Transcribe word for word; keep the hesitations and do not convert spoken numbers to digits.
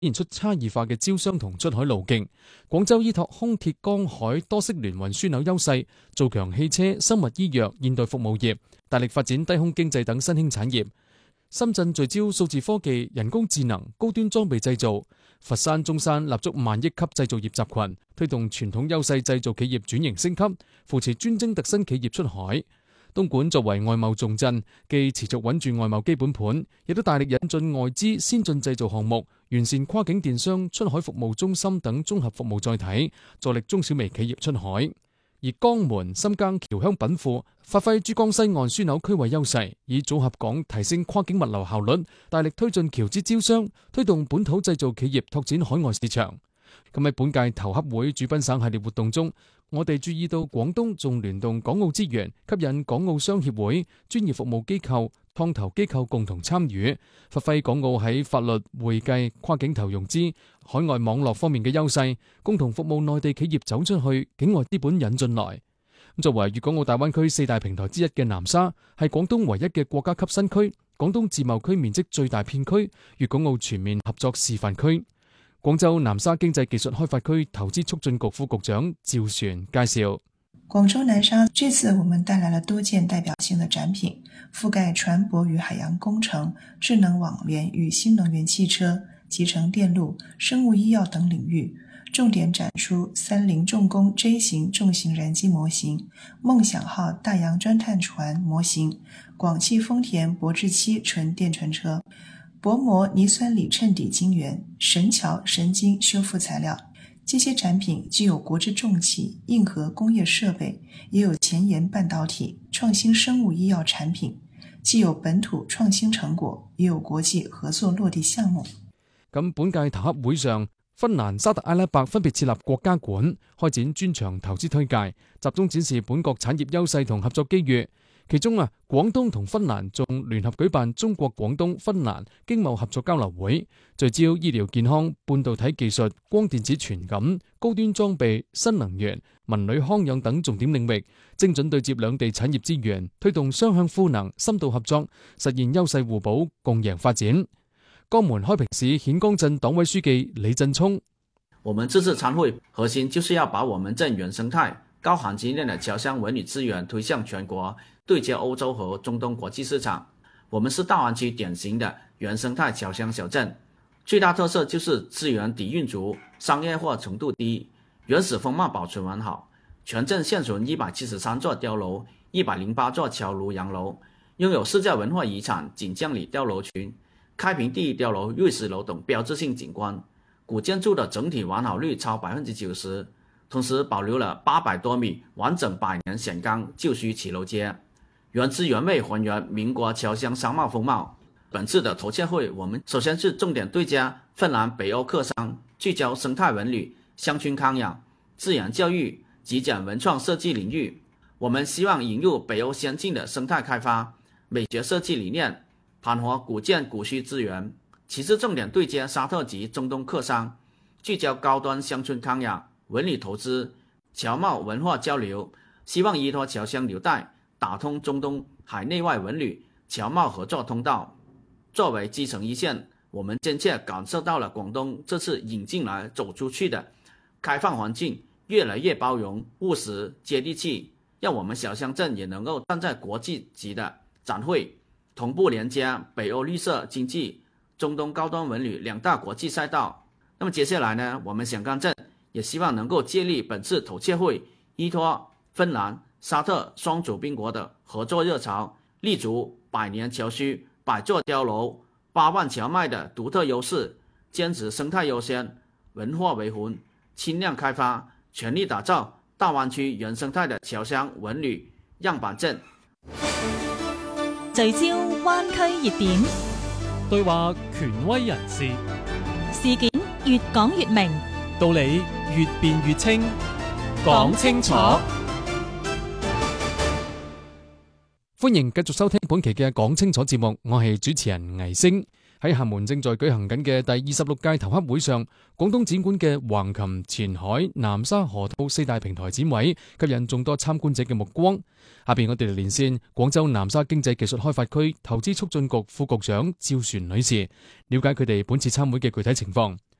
現出差異化嘅招商同出海路徑。廣州依託空鐵江海多式聯運樞紐優勢，做強汽車、生物醫藥、現代服務業，大力發展低空經濟等新興產業。深圳聚焦數字科技、人工智能、高端裝備製造。佛山、中山立足萬億級製造業集群，推動傳統優勢製造企業轉型升級，扶持專精特新企業出海。東莞作為外貿重鎮，既持續穩住外貿基本盤，亦都大力引進外資先進製造項目，完善跨境電商、出海服務中心等綜合服務載體，助力中小微企業出海。而江門、深耕僑鄉稟賦，發揮珠江西岸樞紐區位優勢，以組合港提升跨境物流效率，大力推進僑資招商，推動本土製造企業拓展海外市場。咁喺本屆投洽會主賓省系列活動中，我哋注意到廣東仲聯動港澳資源，吸引港澳商協會、專業服務機構、創投機構共同參與，發揮港澳喺法律、會計、跨境投融資、海外網絡方面嘅優勢，共同服務內地企業走出去，境外資本引進來。作為粵港澳大灣區四大平台之一嘅南沙，係廣東唯一嘅國家級新區，廣東自貿區面積最大片區，粵港澳全面合作示範區。廣州南沙經濟技術開發區投資促進局副局長趙璇介紹， 廣州南沙這次我們帶來了多件代表性的展品，覆蓋船舶與海洋工程、智能網聯與新能源汽車、集成電路、生物醫藥等領域，重點展出三菱重工 J 型重型燃機模型、夢想號大洋鑽探船模型、廣汽豐田博智七純電純車、薄膜泥酸鋰襯底晶圓、神橋神經修復材料。這些展品既有國之重器、硬核工業設備，也有前沿半導體、創新生物醫藥產品，既有本土創新成果，也有國際合作落地項目。 咁本屆投洽會上，芬蘭、沙特阿拉伯分別設立國家館，開展專場投資推介，集中展示本國產業優勢同合作機遇。其中啊，廣東同芬蘭仲聯合舉辦中國廣東芬蘭經貿合作交流會，聚焦醫療健康、半導體技術、光電子傳感、高端裝備、新能源、文旅康養等重點領域，精準對接兩地產業資源，推動雙向賦能、深度合作，實現優勢互補、共贏發展。江門開平市顯江鎮黨委書記李振聰， 我們這次參會核心就是要把我們鎮原生態高含金量的僑鄉文旅資源推向全國，對接歐洲和中東國際市場。我們是大灣區典型的原生態僑鄉小鎮，最大特色就是資源底蘊足，商業化程度低，原始風貌保存完好。全鎮現存一百七十三座碉樓，一百零八座橋爐洋樓，擁有世界文化遺產錦江里碉樓群、開平第一碉樓、瑞士樓等標誌性景觀，古建築的整體完好率超百分之九十。同時保留了八百多米完整百年顯鋼舊區騎樓街，原汁原味還原民國僑鄉商貿風貌。本次的投洽會，我們首先是重點對接芬蘭北歐客商，聚焦生態文旅、鄉村康養、自然教育、極簡文創設計領域。我們希望引入北歐先進的生態開發、美學設計理念，盤活古建古墟資源。其次重點對接沙特及中東客商，聚焦高端鄉村康養、文旅投資、僑貿文化交流，希望依託僑鄉紐帶，打通中東海內外文旅、僑貿合作通道。作為基層一線，我們真切感受到了廣東這次引進來走出去的開放環境，越來越包容、務實、接地氣，讓我們小鄉鎮也能夠站在國際級的展會，同步連接北歐綠色經濟、中東高端文旅兩大國際賽道。那麼接下來呢，我們顯江鎮也希望能夠借力本次投洽會，依託芬蘭、沙特雙主賓國的合作熱潮，立足百年橋區、百座碉樓、八萬橋脈的獨特優勢，堅持生態優先、文化為魂、輕量開發，全力打造大灣區原生態的僑鄉文旅樣板鎮。 聚焦灣區熱點， 對話權威人士， 事件越講越明， 道理越辯越清，講清楚。 歡迎繼續收聽本期嘅講清楚節目，我係主持人倪星。 喺廈門正在舉行緊嘅第二十六屆頭黑會上，廣東展館嘅橫琴、前海、南沙、河套四大平台展位吸引眾多參觀者嘅目光。下邊我哋嚟連線廣州南沙經濟技術開發區投資促進局副局長趙璇女士，了解佢哋本次參會嘅具體情況。